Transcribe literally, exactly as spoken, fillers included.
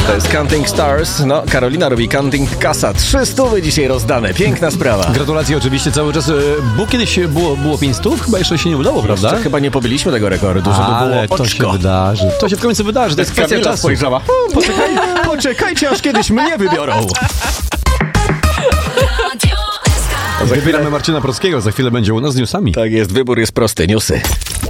To jest Counting Stars. No, Karolina robi Counting Kasa. Trzy stówy dzisiaj rozdane. Piękna sprawa. Gratulacje oczywiście cały czas. Bo kiedyś było, było pięć stów? Chyba jeszcze się nie udało, prawda? Jeszcze chyba nie pobiliśmy tego rekordu, żeby Ale było oczko. to się wydarzy. To się w końcu wydarzy. To jest kwestia Kamila czasu. spojrzała. Hmm, poczekaj, poczekajcie, aż kiedyś mnie wybiorą. Wybieramy Marcina Prockiego. Za chwilę będzie u nas z newsami. Tak jest, wybór jest prosty. Newsy.